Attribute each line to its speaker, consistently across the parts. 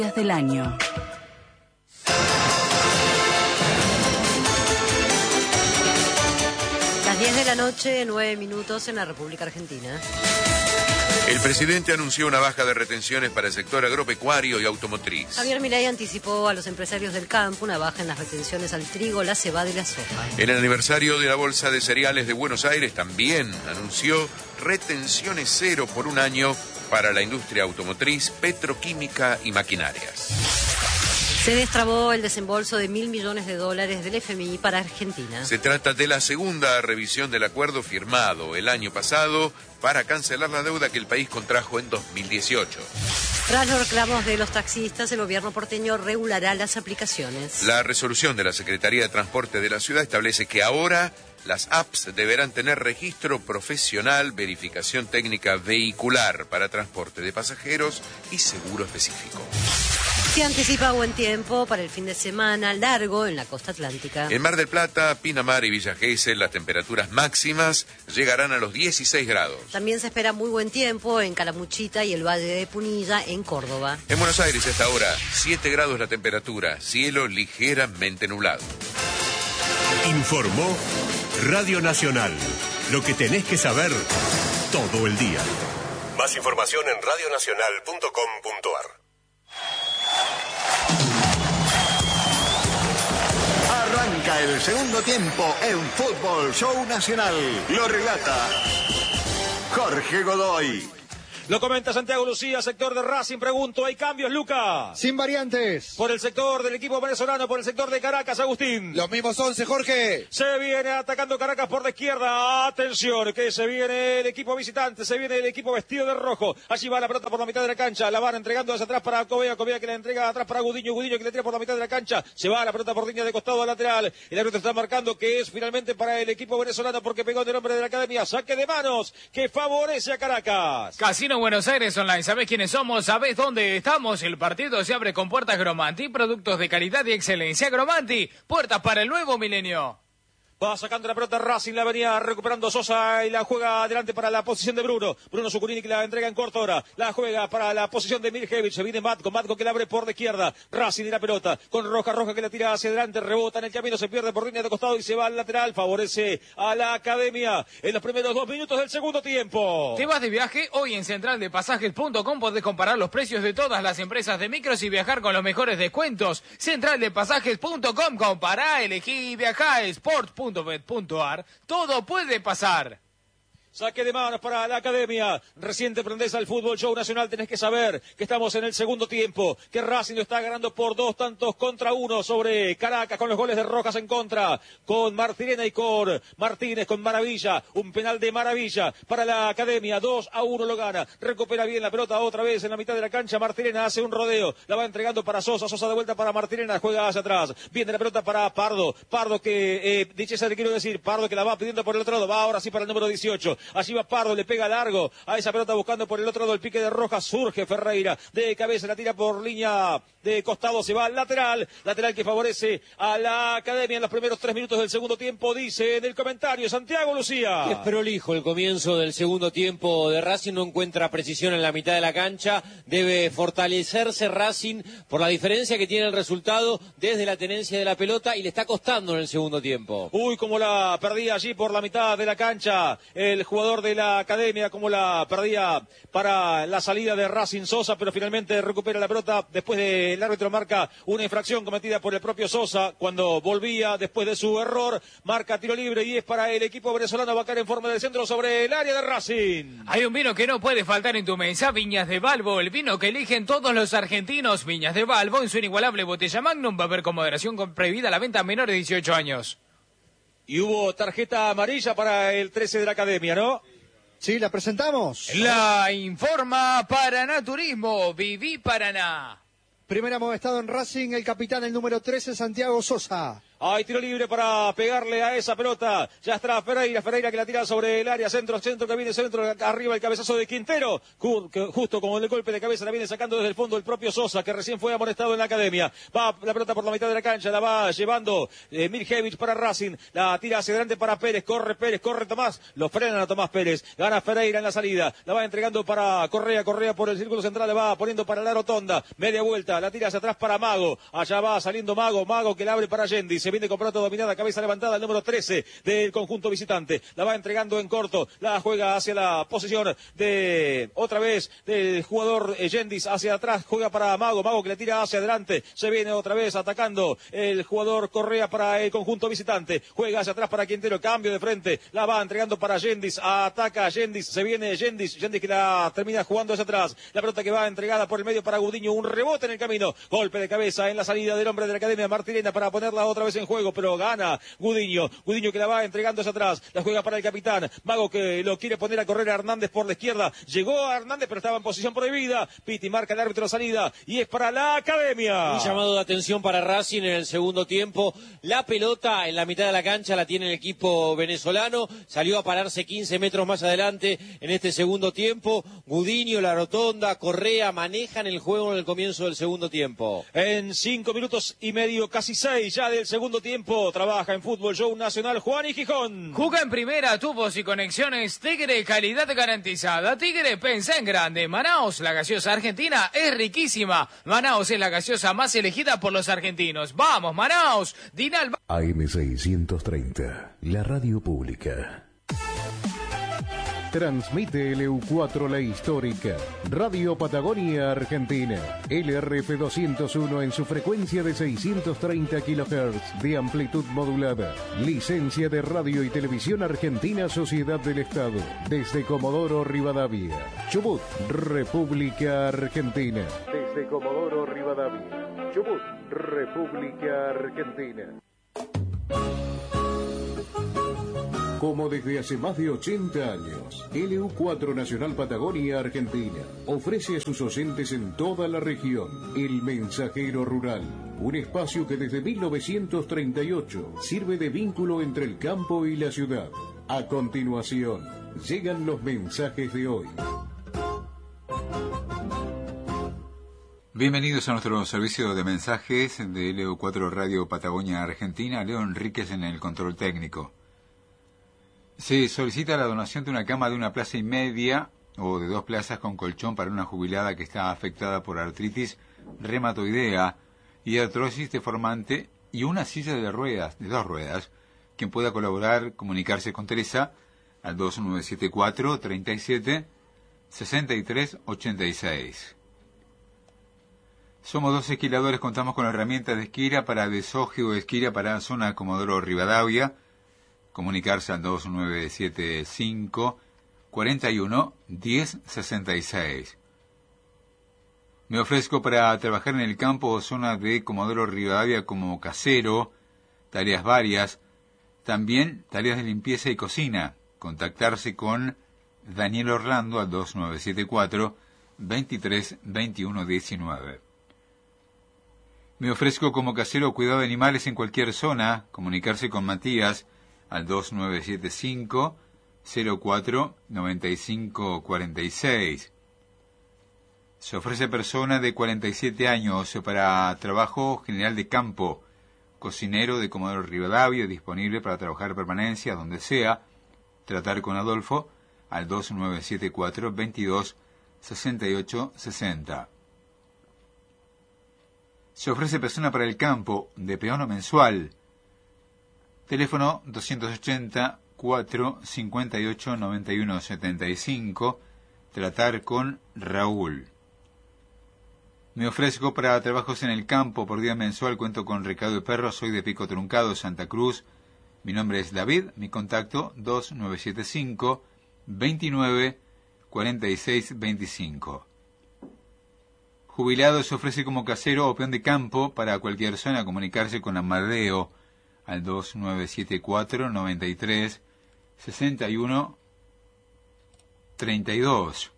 Speaker 1: del año.
Speaker 2: Las 10 de la noche, 9 minutos en la República Argentina.
Speaker 3: El presidente anunció una baja de retenciones para el sector agropecuario y automotriz.
Speaker 2: Javier Milei anticipó a los empresarios del campo una baja en las retenciones al trigo, la cebada y la soja.
Speaker 3: En el aniversario de la Bolsa de Cereales de Buenos Aires también anunció retenciones cero por un año para la industria automotriz, petroquímica y maquinarias.
Speaker 2: Se destrabó el desembolso de $1.000 millones del FMI para Argentina.
Speaker 3: Se trata de la segunda revisión del acuerdo firmado el año pasado para cancelar la deuda que el país contrajo en 2018.
Speaker 2: Tras los reclamos de los taxistas, el gobierno porteño regulará las aplicaciones.
Speaker 3: La resolución de la Secretaría de Transporte de la ciudad establece que ahora las apps deberán tener registro profesional, verificación técnica vehicular para transporte de pasajeros y seguro específico.
Speaker 2: Se anticipa buen tiempo para el fin de semana largo en la costa atlántica.
Speaker 3: En Mar del Plata, Pinamar y Villa Gesell, las temperaturas máximas llegarán a los 16 grados.
Speaker 2: También se espera muy buen tiempo en Calamuchita y el Valle de Punilla, en Córdoba.
Speaker 3: En Buenos Aires, a esta hora, 7 grados la temperatura, cielo ligeramente nublado.
Speaker 4: Informó Radio Nacional. Lo que tenés que saber todo el día. Más información en radionacional.com.ar.
Speaker 5: Arranca el segundo tiempo en Fútbol Show Nacional. Lo relata Jorge Godoy.
Speaker 6: Lo comenta Santiago Lucía, sector de Racing. Pregunto, ¿hay cambios, Luca?
Speaker 7: Sin variantes.
Speaker 6: Por el sector del equipo venezolano, por el sector de Caracas, Agustín.
Speaker 7: Los mismos 11, Jorge.
Speaker 6: Se viene atacando Caracas por la izquierda. Atención, que se viene el equipo visitante, se viene el equipo vestido de rojo. Allí va la pelota por la mitad de la cancha. La van entregando hacia atrás para Covea. Covea que la entrega atrás para Gudiño. Gudiño que le tira por la mitad de la cancha. Se va la pelota por línea de costado lateral. El árbitro está marcando que es finalmente para el equipo venezolano porque pegó de nombre de la academia. Saque de manos que favorece a Caracas.
Speaker 8: Casino Buenos Aires Online. ¿Sabés quiénes somos? ¿Sabés dónde estamos? El partido se abre con puertas Gromanti. Productos de calidad y excelencia. Gromanti. Puertas para el nuevo milenio.
Speaker 6: Va sacando la pelota Racing, la venía recuperando Sosa y la juega adelante para la posición de Bruno. Bruno Zucurini que la entrega en corta hora. La juega para la posición de Mirjevich. Se viene Matko que la abre por la izquierda. Racing y la pelota con Roja que la tira hacia adelante. Rebota en el camino, se pierde por línea de costado y se va al lateral. Favorece a la academia en los primeros 2 minutos del segundo tiempo.
Speaker 8: ¿Te vas de viaje? Hoy en centraldepasajes.com podés comparar los precios de todas las empresas de micros y viajar con los mejores descuentos. Centraldepasajes.com. Compará, elegí y viajá. Sport.bet.ar. Todo puede pasar.
Speaker 6: Saque de manos para la academia. Recién te prendés al Fútbol Show Nacional. Tenés que saber que estamos en el segundo tiempo. Que Racing lo está ganando por 2-1 sobre Caracas con los goles de Rojas en contra. Con Martirena y con Martínez con Maravilla. Un penal de Maravilla para la academia. 2-1 lo gana. Recupera bien la pelota otra vez en la mitad de la cancha. Martirena hace un rodeo. La va entregando para Sosa. Sosa de vuelta para Martirena. Juega hacia atrás. Viene la pelota para Pardo. Pardo que, Pardo que la va pidiendo por el otro lado. Va ahora sí para el número 18. Allí va Pardo, le pega largo a esa pelota buscando por el otro lado el pique de Rojas. Surge Ferreira de cabeza, la tira por línea de costado, se va al lateral que favorece a la academia en los primeros 3 minutos del segundo tiempo, dice en el comentario Santiago Lucía.
Speaker 9: Es prolijo el comienzo del segundo tiempo de Racing, no encuentra precisión en la mitad de la cancha, debe fortalecerse Racing por la diferencia que tiene el resultado desde la tenencia de la pelota y le está costando en el segundo tiempo.
Speaker 6: Uy, como la perdía allí por la mitad de la cancha el jugador de la academia, como la perdía para la salida de Racing Sosa, pero finalmente recupera la pelota después de el árbitro marca una infracción cometida por el propio Sosa cuando volvía después de su error, marca tiro libre y es para el equipo venezolano. Va a caer en forma de centro sobre el área de Racing.
Speaker 8: Hay un vino que no puede faltar en tu mesa, Viñas de Balbo, el vino que eligen todos los argentinos. Viñas de Balbo en su inigualable botella Magnum, va a haber con moderación prohibida la venta a menores de 18 años.
Speaker 6: Y hubo tarjeta amarilla para el 13 de la academia, ¿no?
Speaker 7: Sí, la presentamos.
Speaker 8: La informa Paraná Turismo, Viví Paraná.
Speaker 7: Primer amonestado en Racing, el capitán, el número 13, Santiago Sosa.
Speaker 6: Hay tiro libre para pegarle a esa pelota. Ya está Ferreira que la tira sobre el área. Centro que viene centro. Arriba el cabezazo de Quintero. Justo como el golpe de cabeza la viene sacando desde el fondo el propio Sosa, que recién fue amonestado en la academia. Va la pelota por la mitad de la cancha. La va llevando Mirjevich para Racing. La tira hacia adelante para Pérez. Corre Tomás. Lo frenan a Tomás Pérez. Gana Ferreira en la salida. La va entregando para Correa por el círculo central. La va poniendo para la rotonda. Media vuelta. La tira hacia atrás para Mago. Allá va saliendo Mago que la abre para Yendi. Se viene con pelota dominada. Cabeza levantada. El número 13 del conjunto visitante. La va entregando en corto. La juega hacia la posición de otra vez del jugador Yendis hacia atrás. Juega para Mago que le tira hacia adelante. Se viene otra vez atacando el jugador Correa para el conjunto visitante. Juega hacia atrás para Quintero. Cambio de frente. La va entregando para Yendis. Ataca Yendis. Se viene Yendis que la termina jugando hacia atrás. La pelota que va entregada por el medio para Gudiño. Un rebote en el camino. Golpe de cabeza en la salida del hombre de la academia Martirena para ponerla otra vez en juego. Pero gana Gudiño que la va entregando hacia atrás. La juega para el capitán. Mago que lo quiere poner a correr a Hernández por la izquierda. Llegó a Hernández pero estaba en posición prohibida. Piti marca el árbitro salida. Y es para la academia.
Speaker 9: Un llamado de atención para Racing en el segundo tiempo. La pelota en la mitad de la cancha la tiene el equipo venezolano. Salió a pararse 15 metros más adelante en este segundo tiempo. Gudiño, la rotonda, Correa manejan el juego en el comienzo del segundo tiempo.
Speaker 6: En 5 minutos y medio, casi 6 ya del segundo tiempo, trabaja en Fútbol Show Nacional Juan y Gijón.
Speaker 8: Juega en primera, tubos y conexiones Tigre, calidad garantizada. Tigre, pensá en grande. Manaos, la gaseosa argentina, es riquísima. Manaos es la gaseosa más elegida por los argentinos. ¡Vamos, Manaos! Dinal...
Speaker 4: AM630, la radio pública. Transmite LU4 La Histórica, Radio Patagonia Argentina, LRF201 en su frecuencia de 630 kHz de amplitud modulada. Licencia de Radio y Televisión Argentina Sociedad del Estado, desde Comodoro Rivadavia, Chubut, República Argentina. Desde Comodoro Rivadavia, Chubut, República Argentina. Como desde hace más de 80 años, LU4 Nacional Patagonia Argentina ofrece a sus oyentes en toda la región El Mensajero Rural, un espacio que desde 1938 sirve de vínculo entre el campo y la ciudad. A continuación, llegan los mensajes de hoy.
Speaker 1: Bienvenidos a nuestro servicio de mensajes de LU4 Radio Patagonia Argentina. Leo Enríquez en el control técnico. Se solicita la donación de una cama de 1 plaza y media o de 2 plazas con colchón para una jubilada que está afectada por artritis reumatoidea y artrosis deformante y una silla de 2 ruedas. Quien pueda colaborar, comunicarse con Teresa al 2974 37 63 86. Somos 2 esquiladores, contamos con herramientas de esquila para desoje o esquila para zona Comodoro Rivadavia. Comunicarse al 2975 41 10 66. Me ofrezco para trabajar en el campo o zona de Comodoro Rivadavia como casero, tareas varias, también tareas de limpieza y cocina. Contactarse con Daniel Orlando al 2974 23 21 19. Me ofrezco como casero cuidado de animales en cualquier zona. Comunicarse con Matías al 2975 04 95 46. Se ofrece persona de 47 años para trabajo general de campo, cocinero de Comodoro Rivadavia, disponible para trabajar permanencia donde sea. Tratar con Adolfo al 2974 22 68 60. Se ofrece persona para el campo, de peón o mensual. Teléfono 280 4 58 91 75. Tratar con Raúl. Me ofrezco para trabajos en el campo por día mensual. Cuento con recado de perros. Soy de Pico Truncado, Santa Cruz. Mi nombre es David. Mi contacto 2975 29 46 25. Jubilado se ofrece como casero o peón de campo para cualquier zona. Comunicarse con Amadeo al 2974 93 61 32.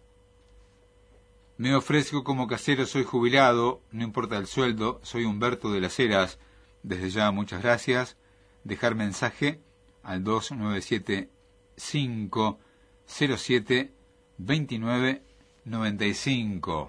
Speaker 1: Me ofrezco como casero, soy jubilado, no importa el sueldo, soy Humberto de las Heras, Desde ya, muchas gracias. Dejar mensaje al 2975072995.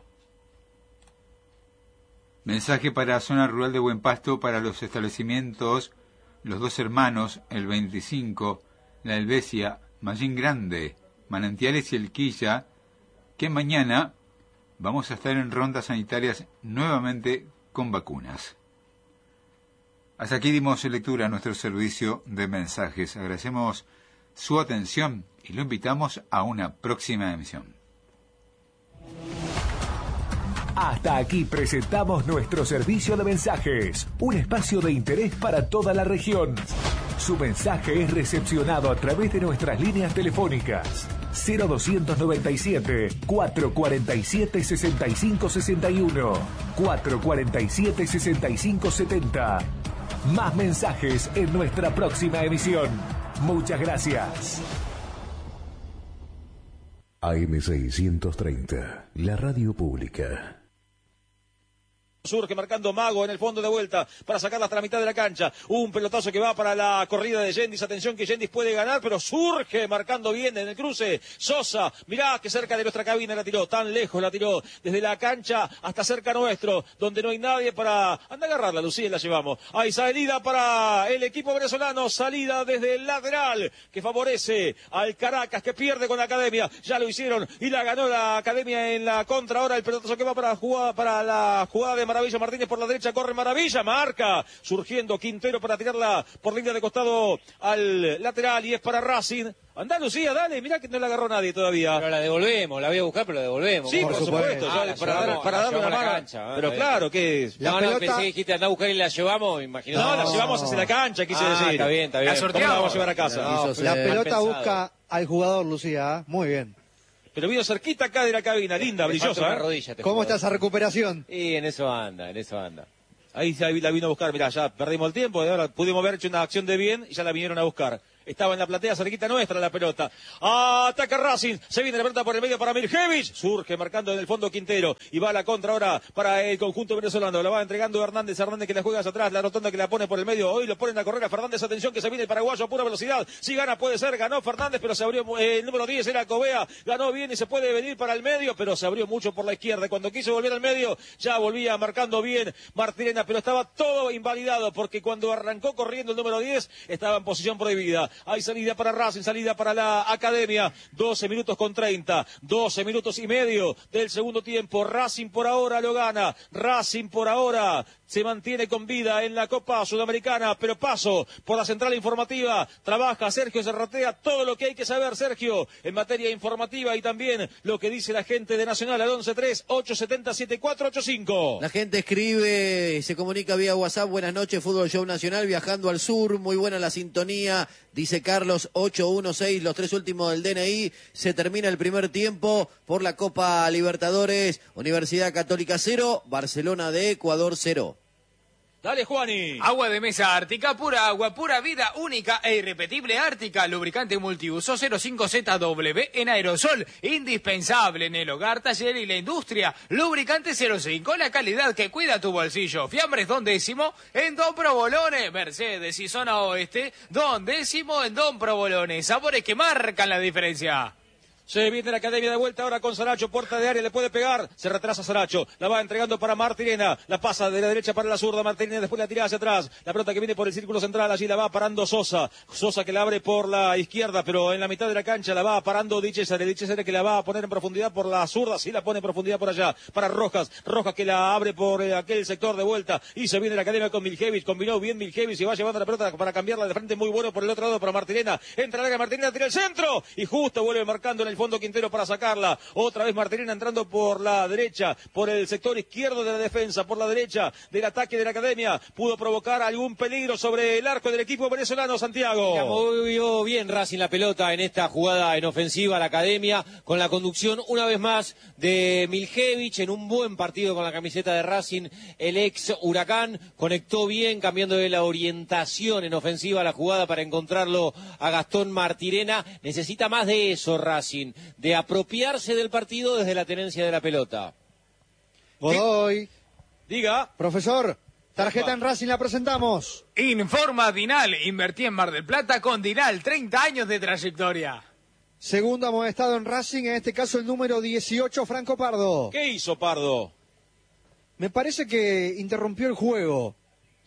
Speaker 1: Mensaje para zona rural de Buen Pasto para los establecimientos Los Dos Hermanos, el 25, La Helvecia, Mallín Grande, Manantiales y El Quilla, que mañana vamos a estar en rondas sanitarias nuevamente con vacunas. Hasta aquí dimos lectura a nuestro servicio de mensajes. Agradecemos su atención y lo invitamos a una próxima emisión.
Speaker 10: Hasta aquí presentamos nuestro servicio de mensajes, un espacio de interés para toda la región. Su mensaje es recepcionado a través de nuestras líneas telefónicas 0297 447 6561, 447 6570. Más mensajes en nuestra próxima emisión. Muchas gracias.
Speaker 4: AM630, la radio pública.
Speaker 6: Surge marcando Mago en el fondo de vuelta para sacarla hasta la mitad de la cancha. Un pelotazo que va para la corrida de Yendis. Atención que Yendis puede ganar, pero surge marcando bien en el cruce. Sosa, mirá que cerca de nuestra cabina la tiró. Tan lejos la tiró. Desde la cancha hasta cerca nuestro, donde no hay nadie para... Anda a agarrarla, Lucía, la llevamos. Hay salida para el equipo venezolano. Salida desde el lateral que favorece al Caracas, que pierde con la Academia. Ya lo hicieron y la ganó la Academia en la contra. Ahora el pelotazo que va para la jugada de Maravilla Martínez por la derecha, corre Maravilla, marca, surgiendo Quintero para tirarla por línea de costado al lateral y es para Racing. Andá, Lucía, dale, mirá que no la agarró nadie todavía.
Speaker 9: Pero la devolvemos, la voy a buscar, pero la devolvemos.
Speaker 6: Sí, por supuesto, para darle una mano. Cancha, pero claro, ¿qué es?
Speaker 9: La pelota... pensé que dijiste andá a buscar y la llevamos, imagino.
Speaker 6: No, la llevamos hacia la cancha, quise decir.
Speaker 9: Está bien.
Speaker 6: La sorteamos, la vamos a llevar a casa.
Speaker 7: La pelota busca al jugador, Lucía, muy bien.
Speaker 6: Pero vino cerquita acá de la cabina, linda, brillosa.
Speaker 7: ¿Cómo está esa recuperación?
Speaker 9: Y en eso anda.
Speaker 6: Ahí la vino a buscar, mirá, ya perdimos el tiempo, ahora pudimos haber hecho una acción de bien y ya la vinieron a buscar. Estaba en la platea cerquita nuestra la pelota. Ataca Racing. Se viene la pelota por el medio para Miljevic. Surge marcando en el fondo Quintero. Y va a la contra ahora para el conjunto venezolano. La va entregando Hernández. Hernández que la juega hacia atrás. La rotonda que la pone por el medio. Hoy lo ponen a correr a Fernández. Atención que se viene el paraguayo a pura velocidad. Si gana puede ser. Ganó Fernández pero se abrió. El número 10 era Covea. Ganó bien y se puede venir para el medio. Pero se abrió mucho por la izquierda. Cuando quiso volver al medio ya volvía marcando bien Martirena. Pero estaba todo invalidado porque cuando arrancó corriendo el número 10 estaba en posición prohibida. Hay salida para Racing, salida para la Academia, 12 minutos con 30, 12 minutos y medio del segundo tiempo. Racing por ahora lo gana, Racing por ahora se mantiene con vida en la Copa Sudamericana, pero paso por la central informativa, trabaja Sergio Serratea, todo lo que hay que saber, Sergio, en materia informativa y también lo que dice la gente de Nacional al 11-3-870-7485.
Speaker 11: La gente escribe, se comunica vía WhatsApp, buenas noches, Fútbol Show Nacional, viajando al sur, muy buena la sintonía, dice Carlos, 816, los tres últimos del DNI, se termina el primer tiempo por la Copa Libertadores, Universidad Católica 0, Barcelona de Ecuador 0.
Speaker 6: Dale, Juani.
Speaker 8: Agua de mesa Ártica, pura agua, pura vida, única e irrepetible Ártica. Lubricante multiuso 05ZW en aerosol. Indispensable en el hogar, taller y la industria. Lubricante 05, la calidad que cuida tu bolsillo. Fiambres Don Décimo en Don Provolone. Mercedes y zona oeste, Don Décimo en Don Provolone. Sabores que marcan la diferencia.
Speaker 6: Se viene la Academia de vuelta ahora con Saracho, puerta de área, le puede pegar, se retrasa Saracho, la va entregando para Martirena, la pasa de la derecha para la zurda, Martirena después la tira hacia atrás, la pelota que viene por el círculo central, allí la va parando Sosa que la abre por la izquierda, pero en la mitad de la cancha la va parando Di Cesare que la va a poner en profundidad por la zurda, sí la pone en profundidad por allá, para Rojas que la abre por aquel sector de vuelta, y se viene la Academia con Miljevic, combinó bien Miljevic y va llevando la pelota para cambiarla de frente, muy bueno por el otro lado para Martirena, entra la Martirena, tira el centro, y justo vuelve marcando en el fondo Quintero para sacarla. Otra vez Martirena entrando por la derecha, por el sector izquierdo de la defensa, por la derecha del ataque de la Academia. Pudo provocar algún peligro sobre el arco del equipo venezolano, Santiago.
Speaker 9: Movió bien Racing la pelota en esta jugada en ofensiva, la Academia, con la conducción una vez más de Miljevic en un buen partido con la camiseta de Racing, el ex Huracán. Conectó bien, cambiando de la orientación en ofensiva a la jugada para encontrarlo a Gastón Martirena. Necesita más de eso Racing, de apropiarse del partido desde la tenencia de la pelota.
Speaker 7: Godoy.
Speaker 6: Diga.
Speaker 7: Profesor, Tarjeta en Racing, la presentamos.
Speaker 8: Informa Dinal. Invertí en Mar del Plata con Dinal. 30 años de trayectoria.
Speaker 7: Segundo amonestado en Racing, en este caso el número 18, Franco Pardo.
Speaker 6: ¿Qué hizo Pardo?
Speaker 7: Me parece que interrumpió el juego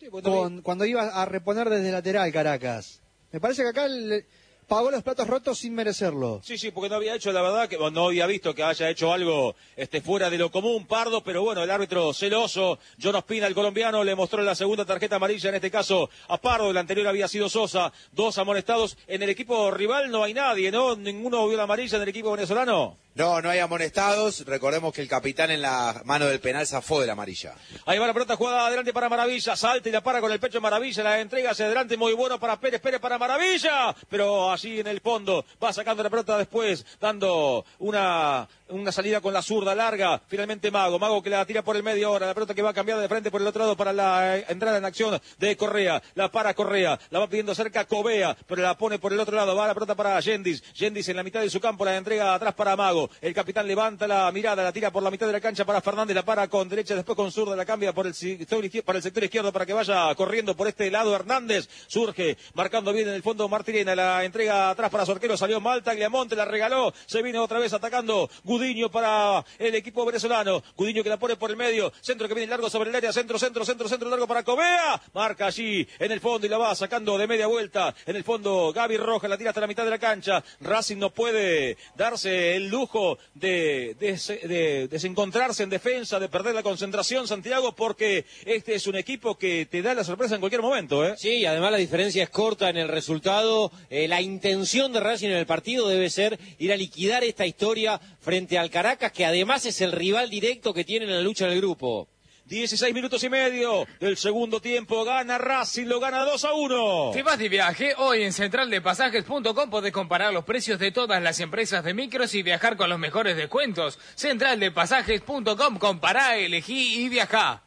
Speaker 7: cuando iba a reponer desde lateral Caracas. Me parece que acá pagó los platos rotos sin merecerlo.
Speaker 6: Sí, porque no había hecho, la verdad, que no había visto que haya hecho algo fuera de lo común, Pardo, pero bueno, el árbitro celoso, John Ospina, el colombiano, le mostró la segunda tarjeta amarilla, en este caso a Pardo, el anterior había sido Sosa, 2 amonestados. En el equipo rival no hay nadie, ¿no? ¿Ninguno vio la amarilla en el equipo venezolano?
Speaker 12: No hay amonestados. Recordemos que el capitán en la mano del penal zafó de la amarilla.
Speaker 6: Ahí va la pelota jugada adelante para Maravilla. Salta y la para con el pecho Maravilla. La entrega hacia adelante, muy bueno para Pérez. Pérez para Maravilla. Pero allí en el fondo va sacando la pelota después, dando una salida con la zurda larga. Finalmente Mago que la tira por el medio ahora. La pelota que va a cambiar de frente por el otro lado para la entrada en acción de Correa. La para Correa. La va pidiendo cerca Covea, pero la pone por el otro lado. Va la pelota para Yendis. Yendis en la mitad de su campo. La entrega atrás para Mago. El capitán levanta la mirada, la tira por la mitad de la cancha para Fernández, la para con derecha, después con zurda, la cambia por el sector izquierdo para que vaya corriendo por este lado Hernández. Surge, marcando bien en el fondo Martirena, la entrega atrás para su arquero, salió mal, Tagliamonte la regaló, se viene otra vez atacando Gudiño para el equipo venezolano. Gudiño que la pone por el medio, centro que viene largo sobre el área, centro largo para Covea, marca allí en el fondo y la va sacando de media vuelta. En el fondo Gaby Rojas la tira hasta la mitad de la cancha. Racing no puede darse el lujo de desencontrarse en defensa, de perder la concentración, Santiago, porque este es un equipo que te da la sorpresa en cualquier momento, ¿eh?
Speaker 9: Sí, además la diferencia es corta en el resultado. La intención de Racing en el partido debe ser ir a liquidar esta historia frente al Caracas, que además es el rival directo que tiene en la lucha del grupo.
Speaker 6: 16 minutos y medio del segundo tiempo, gana Racing, lo gana 2-1.
Speaker 8: Si vas de viaje, hoy en centraldepasajes.com podés comparar los precios de todas las empresas de micros y viajar con los mejores descuentos. Centraldepasajes.com, compará, elegí y viajá.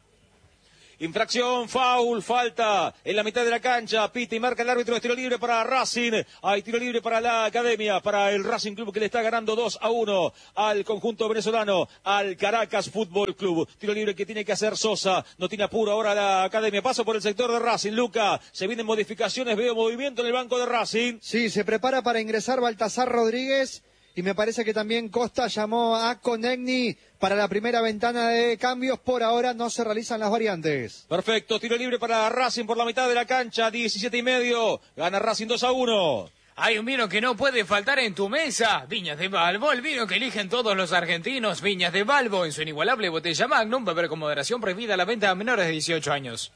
Speaker 6: Infracción, foul, falta en la mitad de la cancha, pita y marca el árbitro de tiro libre para Racing. Hay tiro libre para la Academia, para el Racing Club que le está ganando 2-1 al conjunto venezolano, al Caracas Fútbol Club. Tiro libre que tiene que hacer Sosa, no tiene apuro ahora la Academia. Paso por el sector de Racing, Luca, se vienen modificaciones, veo movimiento en el banco de Racing.
Speaker 7: Sí, se prepara para ingresar Baltasar Rodríguez. Y me parece que también Costa llamó a Conegni para la primera ventana de cambios. Por ahora no se realizan las variantes.
Speaker 6: Perfecto, tiro libre para Racing por la mitad de la cancha, 17:30. Gana Racing 2-1.
Speaker 8: Hay un vino que no puede faltar en tu mesa. Viñas de Balbo, el vino que eligen todos los argentinos. Viñas de Balbo, en su inigualable botella Magnum, beber con moderación, prohibida la venta a menores de 18 años.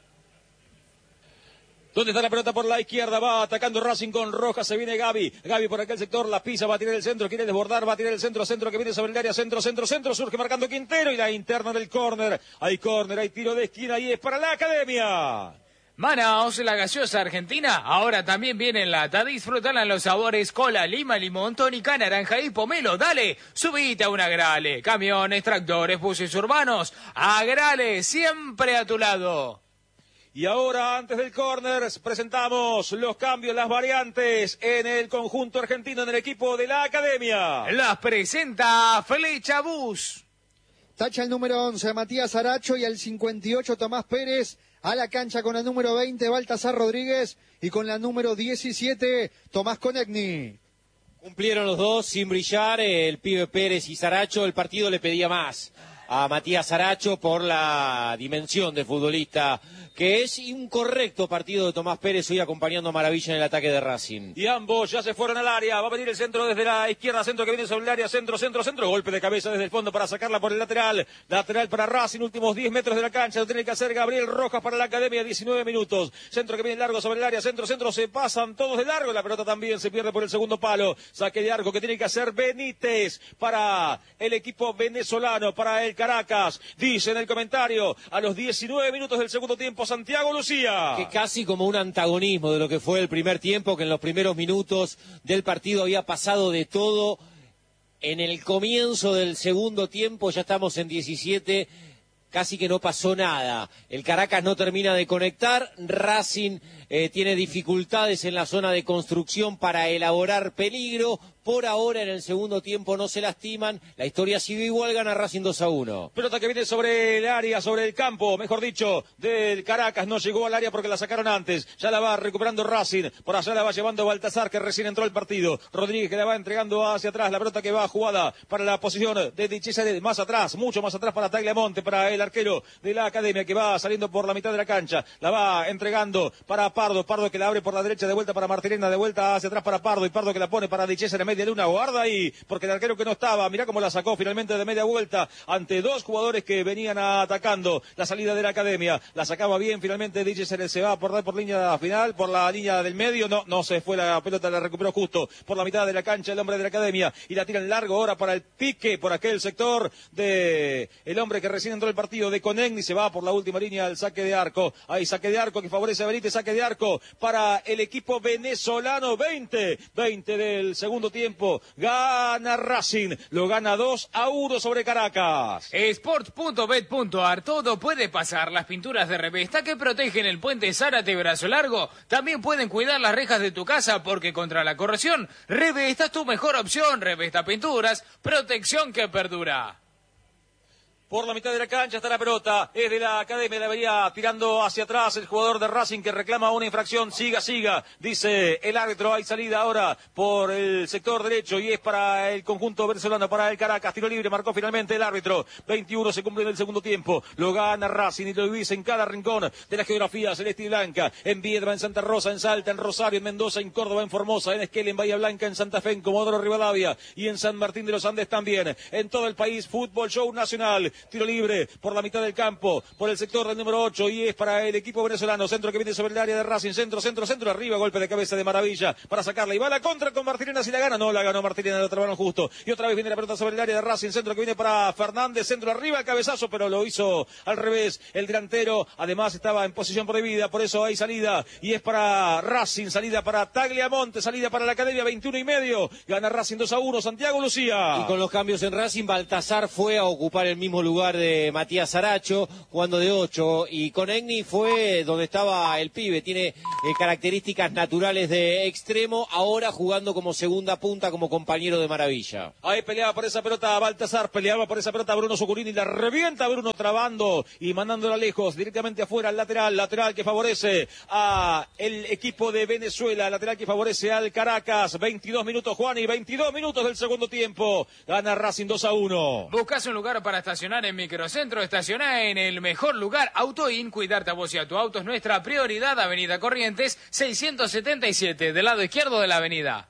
Speaker 6: ¿Dónde está la pelota por la izquierda? Va atacando Racing con Rojas, se viene Gaby. Gaby por aquel sector, la pisa, va a tirar el centro, quiere desbordar, va a tirar el centro que viene sobre el área, centro, surge marcando Quintero y la interna del córner. Hay córner, hay tiro de esquina y es para la Academia.
Speaker 8: Manaos, la gaseosa argentina, ahora también viene en lata. Disfrutala en los sabores cola, lima, limón, tónica, naranja y pomelo. Dale, subite a un Agrale. Camiones, tractores, buses urbanos. Agrale, siempre a tu lado.
Speaker 6: Y ahora, antes del córner, presentamos los cambios, las variantes en el conjunto argentino, en el equipo de la Academia.
Speaker 8: Las presenta Flecha Bus.
Speaker 7: Tacha el número 11, Matías Aracho, y el 58, Tomás Pérez. A la cancha con el número 20, Baltasar Rodríguez. Y con la número 17, Tomás Conegni.
Speaker 9: Cumplieron los dos sin brillar, el pibe Pérez y Saracho. El partido le pedía más a Matías Aracho por la dimensión de futbolista que es, y un correcto partido de Tomás Pérez hoy acompañando a Maravilla en el ataque de Racing.
Speaker 6: Y ambos ya se fueron al área, va a venir el centro desde la izquierda, centro que viene sobre el área, centro, golpe de cabeza desde el fondo para sacarla por el lateral para Racing, últimos 10 metros de la cancha, lo tiene que hacer Gabriel Rojas para la Academia, 19 minutos, centro que viene largo sobre el área, centro, se pasan todos de largo, la pelota también se pierde por el segundo palo, saque de arco que tiene que hacer Benítez para el equipo venezolano, para el Caracas, dice en el comentario, a los 19 minutos del segundo tiempo, Santiago Lucía.
Speaker 9: Que casi como un antagonismo de lo que fue el primer tiempo, que en los primeros minutos del partido había pasado de todo. En el comienzo del segundo tiempo, ya estamos en 17, casi que no pasó nada. El Caracas no termina de conectar, Racing tiene dificultades en la zona de construcción para elaborar peligro, por ahora en el segundo tiempo no se lastiman. La historia sigue igual, gana Racing 2-1.
Speaker 6: Pelota que viene sobre el área, sobre el campo, mejor dicho, del Caracas. No llegó al área porque la sacaron antes. Ya la va recuperando Racing. Por allá la va llevando Baltasar, que recién entró al partido. Rodríguez, que la va entregando hacia atrás. La pelota que va jugada para la posición de Di Cesare, más atrás, mucho más atrás para Tagliamonte, para el arquero de la Academia, que va saliendo por la mitad de la cancha. La va entregando para Pardo. Pardo que la abre por la derecha, de vuelta para Martirena, de vuelta hacia atrás para Pardo. Y Pardo que la pone para Di Cesare, media luna. Guarda ahí, porque el arquero que no estaba, mirá cómo la sacó finalmente de media vuelta ante dos jugadores que venían atacando la salida de la Academia. La sacaba bien finalmente Di Cesare, se va a por línea final, por la línea del medio. No se fue la pelota, la recuperó justo por la mitad de la cancha el hombre de la Academia. Y la tira en largo ahora para el pique por aquel sector de el hombre que recién entró el partido de Conegni. Se va por la última línea al saque de arco. Hay saque de arco que favorece a Benítez, saque de arco para el equipo venezolano. 20 del segundo tiempo. Gana Racing, lo gana 2-1 sobre Caracas.
Speaker 8: Sport.bet.ar, todo puede pasar. Las pinturas de Revesta que protegen el puente Zárate Brazo Largo también pueden cuidar las rejas de tu casa, porque contra la corrosión, Revesta es tu mejor opción. Revesta Pinturas, protección que perdura.
Speaker 6: Por la mitad de la cancha está la pelota, es de la Academia, la vería tirando hacia atrás el jugador de Racing que reclama una infracción. Siga, dice el árbitro. Hay salida ahora por el sector derecho y es para el conjunto venezolano, para el Caracas. Tiro libre, marcó finalmente el árbitro. 21 se cumple en el segundo tiempo. Lo gana Racing y lo vivís en cada rincón de la geografía celeste y blanca. En Viedma, en Santa Rosa, en Salta, en Rosario, en Mendoza, en Córdoba, en Formosa, en Esquel, en Bahía Blanca, en Santa Fe, en Comodoro Rivadavia y en San Martín de los Andes también. En todo el país, Fútbol Show Nacional. Tiro libre por la mitad del campo, por el sector del número 8 y es para el equipo venezolano. Centro que viene sobre el área de Racing. Centro, arriba, golpe de cabeza de Maravilla para sacarla. Y va a la contra con Martirena, si la gana. No la ganó Martirena, la trabaron justo. Y otra vez viene la pelota sobre el área de Racing. Centro que viene para Fernández. Centro arriba, cabezazo, pero lo hizo al revés. El delantero, además, estaba en posición prohibida. Por eso hay salida. Y es para Racing. Salida para Tagliamonte. Salida para la Academia. 21:30. Gana Racing 2-1. Santiago Lucía.
Speaker 9: Y con los cambios en Racing, Baltasar fue a ocupar el mismo lugar de Matías Aracho, jugando de 8, y Conegni fue donde estaba el pibe. Tiene características naturales de extremo, ahora jugando como segunda punta, como compañero de Maravilla.
Speaker 6: Ahí peleaba por esa pelota Baltasar, peleaba por esa pelota Bruno Zucurini, la revienta Bruno trabando y mandándola lejos, directamente afuera al lateral que favorece a el equipo de Venezuela, lateral que favorece al Caracas. 22 minutos, Juan, y 22 minutos del segundo tiempo. Gana Racing 2-1.
Speaker 8: ¿Buscas un lugar para estacionar en Microcentro? Estaciona en el mejor lugar. AutoIn, cuidarte a vos y a tu auto es nuestra prioridad. Avenida Corrientes 677, del lado izquierdo de la avenida.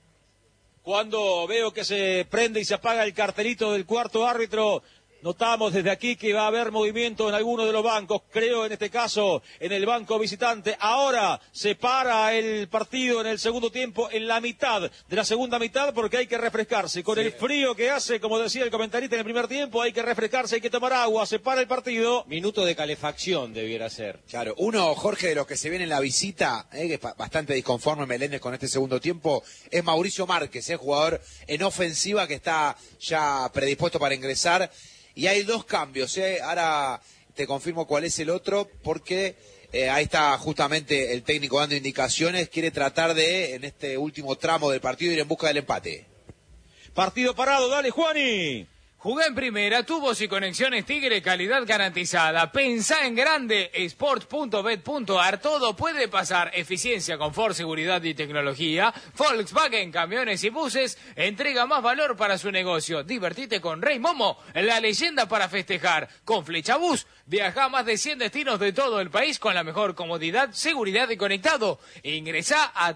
Speaker 6: Cuando veo que se prende y se apaga el cartelito del cuarto árbitro, notamos desde aquí que va a haber movimiento en alguno de los bancos, creo en este caso en el banco visitante. Ahora se para el partido en el segundo tiempo, en la mitad de la segunda mitad, porque hay que refrescarse. Con el frío que hace, como decía el comentarista en el primer tiempo, hay que refrescarse, hay que tomar agua, se para el partido.
Speaker 9: Minuto de calefacción debiera ser.
Speaker 12: Claro, uno, Jorge, de los que se viene en la visita, que es bastante disconforme Meléndez con este segundo tiempo, es Mauricio Márquez, jugador en ofensiva que está ya predispuesto para ingresar. Y hay dos cambios, ahora te confirmo cuál es el otro, porque ahí está justamente el técnico dando indicaciones, quiere tratar de, en este último tramo del partido, ir en busca del empate.
Speaker 6: Partido parado, dale Juani.
Speaker 8: Jugá en primera, tubos y conexiones Tigre, calidad garantizada. Pensá en grande, sport.bet.ar, todo puede pasar. Eficiencia, confort, seguridad y tecnología. Volkswagen, camiones y buses, entrega más valor para su negocio. Divertite con Rey Momo, la leyenda para festejar. Con Flechabús, viaja a más de 100 destinos de todo el país con la mejor comodidad, seguridad y conectado. Ingresá a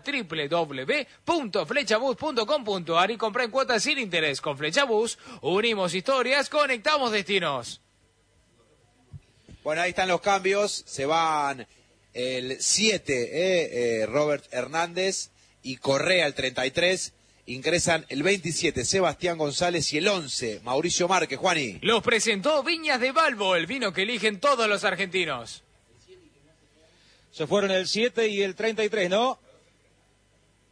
Speaker 8: www.flechabus.com.ar y comprá en cuotas sin interés. Con Flechabús, unimos historias, conectamos destinos.
Speaker 12: Bueno, ahí están los cambios. Se van el 7, Robert Hernández, y Correa el 33. Ingresan el 27, Sebastián González, y el 11, Mauricio Márquez. Juani.
Speaker 8: Los presentó Viñas de Balbo, el vino que eligen todos los argentinos.
Speaker 6: Se fueron el 7 y el 33, ¿no?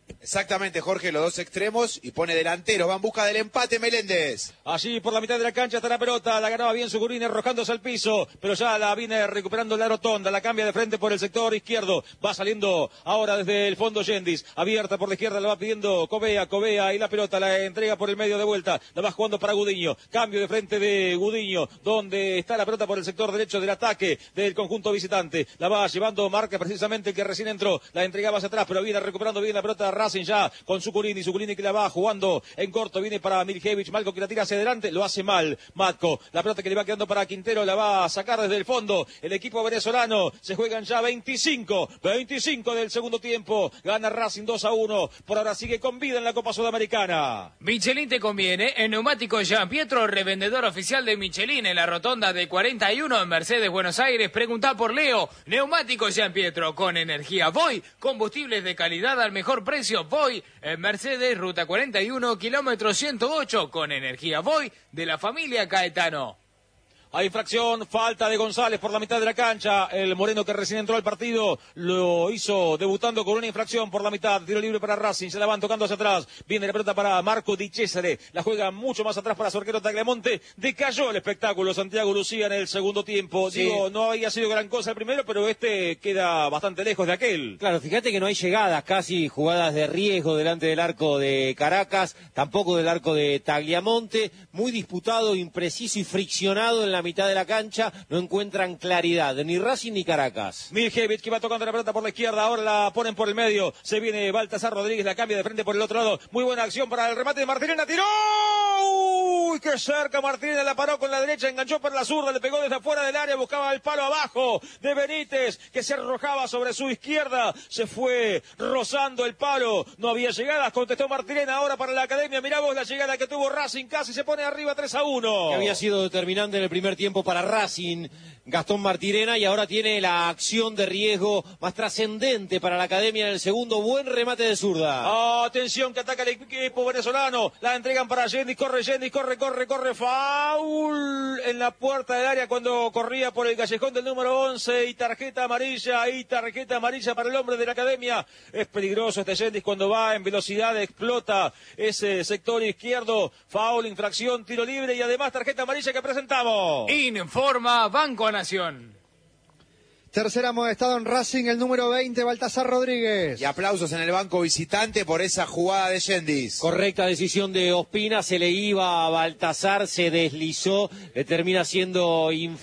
Speaker 12: Exactamente, Jorge, los dos extremos y pone delantero. Va en busca del empate Meléndez.
Speaker 6: Allí por la mitad de la cancha está la pelota, la ganaba bien Zucurini arrojándose al piso, pero ya la viene recuperando la rotonda, la cambia de frente por el sector izquierdo, va saliendo ahora desde el fondo Yendis, abierta por la izquierda, la va pidiendo Covea y la pelota la entrega por el medio de vuelta, la va jugando para Gudiño, cambio de frente de Gudiño, donde está la pelota por el sector derecho del ataque del conjunto visitante, la va llevando Marca precisamente el que recién entró, la entregaba hacia atrás, pero viene recuperando bien la pelota Racing ya con Zucurini que la va jugando en corto, viene para Miljevich, Malco que la tira hacia adelante, lo hace mal Matko, la pelota que le va quedando para Quintero, la va a sacar desde el fondo, el equipo venezolano, se juegan ya 25 del segundo tiempo, gana Racing 2-1, por ahora sigue con vida en la Copa Sudamericana.
Speaker 8: Michelin te conviene, en Neumáticos Jean Pietro, revendedor oficial de Michelin en la rotonda de 41 en Mercedes, Buenos Aires, preguntá por Leo, Neumáticos Jean Pietro, con energía Voy, combustibles de calidad al mejor precio, Voy, en Mercedes, ruta 41, kilómetro 108, con energía Voy, de la familia Caetano.
Speaker 6: Hay infracción, falta de González por la mitad de la cancha. El moreno que recién entró al partido lo hizo debutando con una infracción por la mitad. Tiro libre para Racing, se la van tocando hacia atrás. Viene la pelota para Marco Di Cesare. La juega mucho más atrás para su arquero Tagliamonte. Decayó el espectáculo Santiago Lucía en el segundo tiempo. Sí. Digo, no había sido gran cosa el primero, pero este queda bastante lejos de aquel.
Speaker 9: Claro, fíjate que no hay llegadas, casi jugadas de riesgo delante del arco de Caracas, tampoco del arco de Tagliamonte. Muy disputado, impreciso y friccionado en la mitad de la cancha, no encuentran claridad, ni Racing ni Caracas.
Speaker 6: Miljevich que va tocando la pelota por la izquierda, ahora la ponen por el medio, se viene Baltasar Rodríguez, la cambia de frente por el otro lado, muy buena acción para el remate de Martínez, tiró, uy, qué cerca Martínez, la paró con la derecha, enganchó por la zurda, le pegó desde afuera del área, buscaba el palo abajo de Benítez, que se arrojaba sobre su izquierda, se fue rozando el palo, no había llegadas, contestó Martínez ahora para la Academia, mirá vos la llegada que tuvo Racing, casi se pone arriba 3-1.
Speaker 9: Que había sido determinante en el primer tiempo para Racing, Gastón Martirena, y ahora tiene la acción de riesgo más trascendente para la Academia en el segundo, buen remate de zurda.
Speaker 6: Atención que ataca el equipo venezolano, la entregan para Yendis, corre, foul en la puerta del área cuando corría por el callejón del número 11 y tarjeta amarilla para el hombre de la Academia. Es peligroso este Yendis cuando va en velocidad, explota ese sector izquierdo, foul, infracción, tiro libre y además tarjeta amarilla que presentamos.
Speaker 8: Informa Banco Nación.
Speaker 7: Tercer amonestado en Racing, el número 20, Baltasar Rodríguez.
Speaker 12: Y aplausos en el banco visitante por esa jugada de Yendis.
Speaker 9: Correcta decisión de Ospina, se le iba a Baltasar, se deslizó, le termina siendo